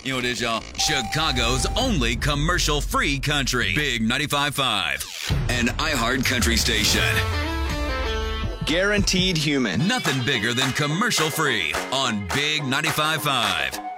You know what it is, y'all? Chicago's only commercial-free country. Big 95.5. An iHeart country station. Guaranteed human. Nothing bigger than commercial-free on Big 95.5.